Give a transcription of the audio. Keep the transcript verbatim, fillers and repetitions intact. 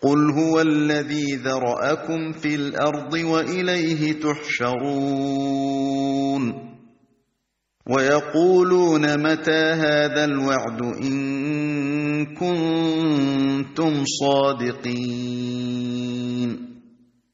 قُلْ هُوَ الَّذِي ذَرَأَكُمْ فِي الْأَرْضِ وَإِلَيْهِ تُحْشَرُونَ وَيَقُولُونَ مَتَىٰ هَٰذَا الْوَعْدُ إِن كُنتُمْ صَادِقِينَ